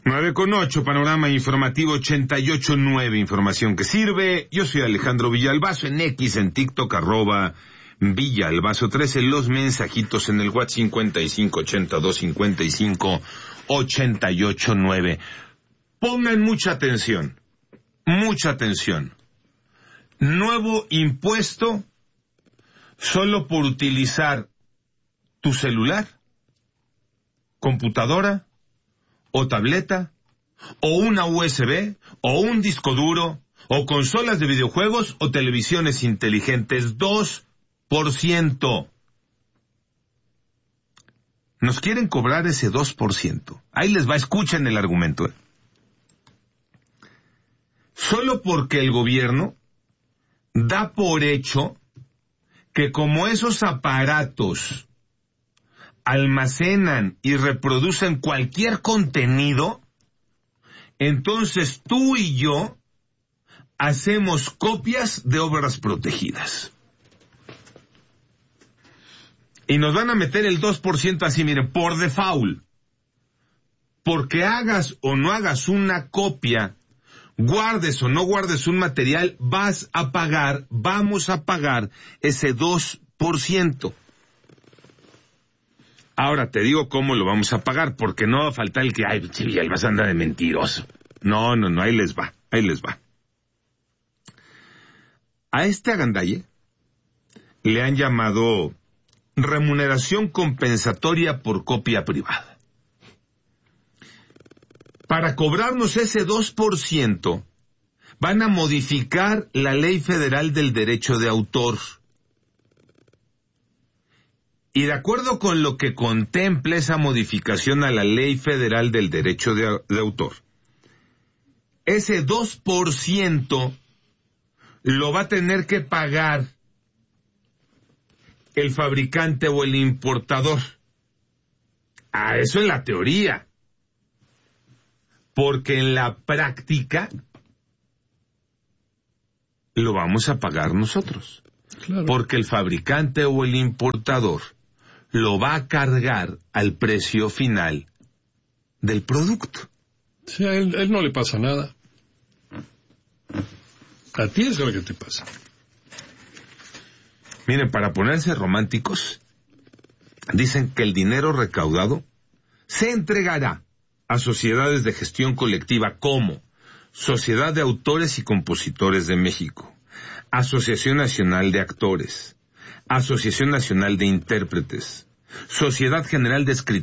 9:08, panorama informativo 88.9, información que sirve. Yo soy Alejandro Villalbazo, en X, en TikTok, @Villalbazo13, los mensajitos en el WhatsApp 55825588.9. Pongan mucha atención, mucha atención. Nuevo impuesto solo por utilizar tu celular, computadora, o tableta, o una USB, o un disco duro, o consolas de videojuegos, o televisiones inteligentes. 2%. Nos quieren cobrar ese 2%. Ahí les va, escuchen el argumento. Solo porque el gobierno da por hecho que como esos aparatos almacenan y reproducen cualquier contenido, entonces tú y yo hacemos copias de obras protegidas. Y nos van a meter el 2% así, miren, por default. Porque hagas o no hagas una copia, guardes o no guardes un material, vamos a pagar ese 2%. Ahora te digo cómo lo vamos a pagar, porque no va a faltar el que, Villalbazo anda de mentiroso. No, ahí les va. A este agandalle le han llamado remuneración compensatoria por copia privada. Para cobrarnos ese 2%, van a modificar la Ley Federal del Derecho de Autor. Y de acuerdo con lo que contempla esa modificación a la Ley Federal del Derecho de Autor, ese 2% lo va a tener que pagar el fabricante o el importador. Eso en la teoría. Porque en la práctica lo vamos a pagar nosotros. Claro. Porque el fabricante o el importador lo va a cargar al precio final del producto. Sí, a él no le pasa nada. A ti es lo que te pasa. Miren, para ponerse románticos, dicen que el dinero recaudado se entregará a sociedades de gestión colectiva como Sociedad de Autores y Compositores de México, Asociación Nacional de Actores, Asociación Nacional de Intérpretes, Sociedad General de Escritores,